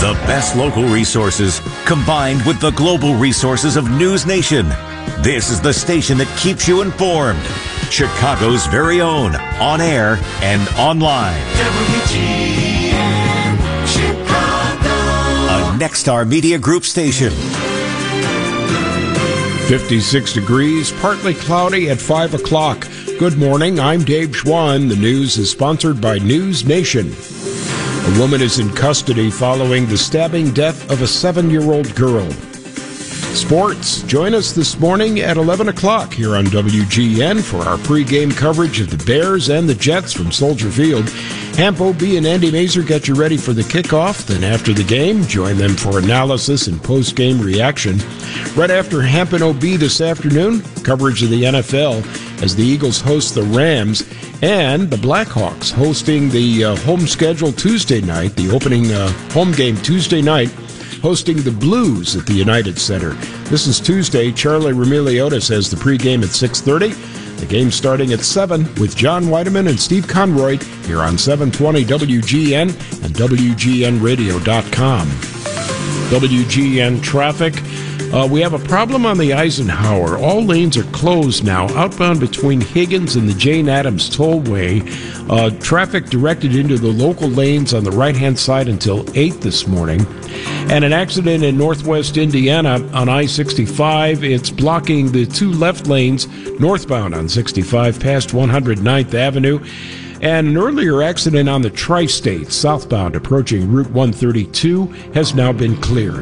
The best local resources combined with the global resources of News Nation. This is the station that keeps you informed. Chicago's very own, on air and online. WGN Chicago. A Nexstar Media Group station. 56 degrees, partly cloudy at 5 o'clock. Good morning, I'm Dave Schwann. The news is sponsored by News Nation. A woman is in custody following the stabbing death of a 7-year-old girl. Sports. Join us this morning at 11 o'clock here on WGN for our pregame coverage of the Bears and the Jets from Soldier Field. Hamp OB and Andy Mazer get you ready for the kickoff. Then after the game, join them for analysis and post-game reaction. Right after Hamp and OB this afternoon, coverage of the NFL as the Eagles host the Rams and the Blackhawks hosting the home schedule Tuesday night, the opening home game Tuesday night, hosting the Blues at the United Center. This is Tuesday. Charlie Remiliotis has the pregame at 6:30. The game starting at 7 with John Weideman and Steve Conroy here on 720 WGN and WGNradio.com. WGN traffic. We have a problem on the Eisenhower. All lanes are closed now, outbound between Higgins and the Jane Addams Tollway. Traffic directed into the local lanes on the right-hand side until 8 this morning. And an accident in northwest Indiana on I-65. It's blocking the two left lanes northbound on 65 past 109th Avenue. And an earlier accident on the Tri-State southbound approaching Route 132 has now been cleared.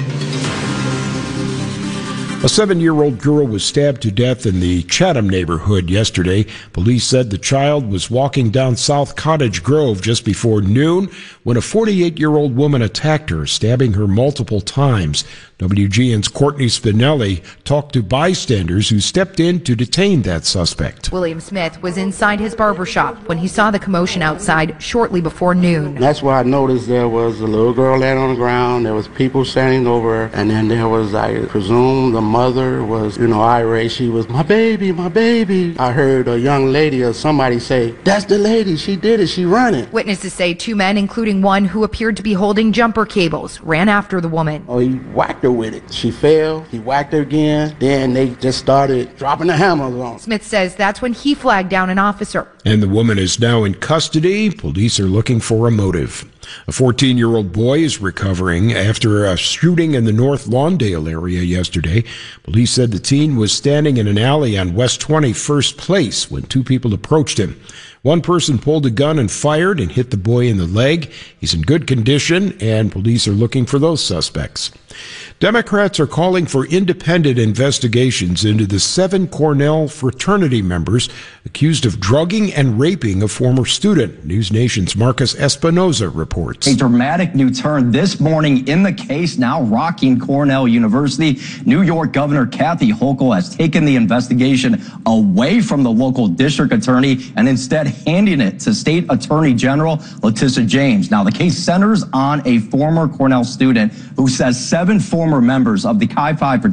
A 7-year-old girl was stabbed to death in the Chatham neighborhood yesterday. Police said the child was walking down South Cottage Grove just before noon when a 48-year-old woman attacked her, stabbing her multiple times. WGN's Courtney Spinelli talked to bystanders who stepped in to detain that suspect. William Smith was inside his barbershop when he saw the commotion outside shortly before noon. That's where I noticed there was a little girl laying on the ground. There was people standing over her, and then there was, I presume, the mother was, irate. She was, my baby, my baby. I heard a young lady or somebody say, that's the lady. She did it. She running. Witnesses say two men, including one who appeared to be holding jumper cables, ran after the woman. Oh, he whacked her with it. She fell. He whacked her again. Then they just started dropping the hammers on. Smith says that's when he flagged down an officer. And the woman is now in custody. Police are looking for a motive. A 14-year-old boy is recovering after a shooting in the North Lawndale area yesterday. Police said the teen was standing in an alley on West 21st Place when two people approached him. One person pulled a gun and fired and hit the boy in the leg. He's in good condition, and police are looking for those suspects. Democrats are calling for independent investigations into the 7 Cornell fraternity members accused of drugging and raping a former student. News Nation's Marcus Espinoza reports. A dramatic new turn this morning in the case now rocking Cornell University. New York Governor Kathy Hochul has taken the investigation away from the local district attorney and instead handing it to State Attorney General Letitia James. Now, the case centers on a former Cornell student who says 7 former members of the Chi Phi fraternity